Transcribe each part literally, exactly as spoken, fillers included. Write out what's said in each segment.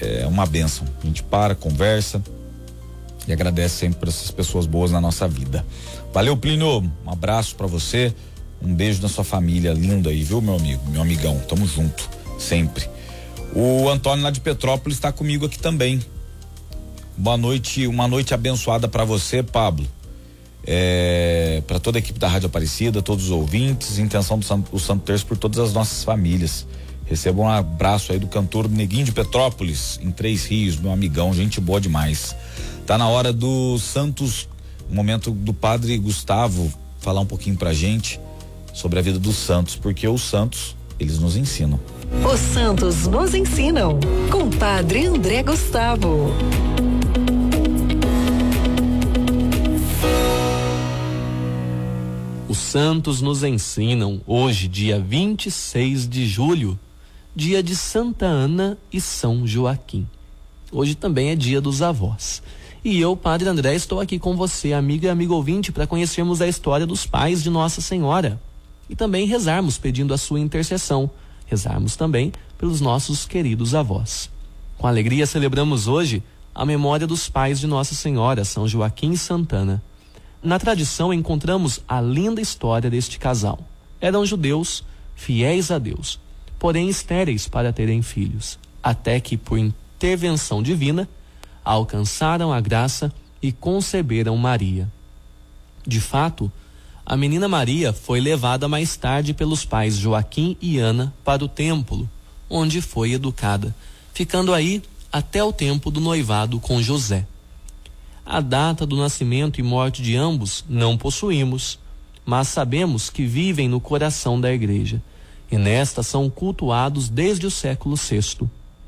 é uma bênção. A gente para, conversa e agradece sempre por essas pessoas boas na nossa vida. Valeu, Plínio, um abraço pra você, um beijo na sua família linda aí, viu, meu amigo, meu amigão, tamo junto, sempre. O Antônio lá de Petrópolis tá comigo aqui também. Boa noite, uma noite abençoada pra você, Pablo. É, para toda a equipe da Rádio Aparecida, todos os ouvintes, intenção do Santo, o Santo Terço por todas as nossas famílias. Receba um abraço aí do cantor Neguinho de Petrópolis, em Três Rios, meu amigão, gente boa demais. Tá na hora do Santos, o momento do Padre Gustavo falar um pouquinho pra gente sobre a vida dos santos, porque os santos, eles nos ensinam. Os santos nos ensinam, com o Padre André Gustavo. Os santos nos ensinam hoje, dia vinte e seis de julho, dia de Santa Ana e São Joaquim. Hoje também é dia dos avós. E eu, Padre André, estou aqui com você, amigo e amigo ouvinte, para conhecermos a história dos pais de Nossa Senhora. E também rezarmos pedindo a sua intercessão. Rezarmos também pelos nossos queridos avós. Com alegria celebramos hoje a memória dos pais de Nossa Senhora, São Joaquim e Santa Ana. Na tradição encontramos a linda história deste casal. Eram judeus, fiéis a Deus, porém estéreis para terem filhos, até que, por intervenção divina, alcançaram a graça e conceberam Maria. De fato, a menina Maria foi levada mais tarde pelos pais Joaquim e Ana para o templo, onde foi educada, ficando aí até o tempo do noivado com José. A data do nascimento e morte de ambos não possuímos, mas sabemos que vivem no coração da igreja, e nesta são cultuados desde o século sexto.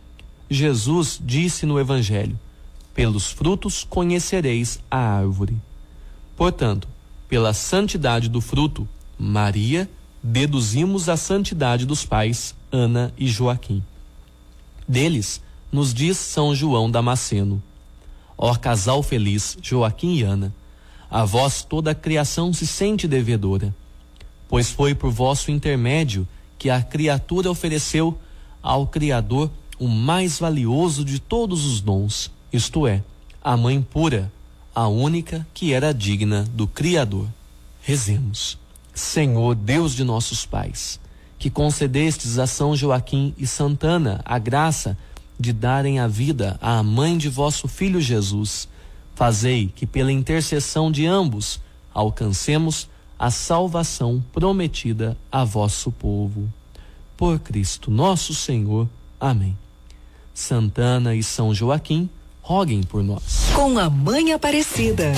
Jesus disse no Evangelho: pelos frutos conhecereis a árvore. Portanto, pela santidade do fruto, Maria, deduzimos a santidade dos pais, Ana e Joaquim. Deles, nos diz São João Damasceno: ó casal feliz, Joaquim e Ana, a vós toda a criação se sente devedora, pois foi por vosso intermédio que a criatura ofereceu ao Criador o mais valioso de todos os dons, isto é, a mãe pura, a única que era digna do Criador. Rezemos. Senhor, Deus de nossos pais, que concedestes a São Joaquim e Santa Ana a graça de darem a vida à mãe de vosso Filho Jesus, fazei que pela intercessão de ambos alcancemos a salvação prometida a vosso povo. Por Cristo nosso Senhor. Amém. Santa Ana e São Joaquim, roguem por nós. Com a Mãe Aparecida.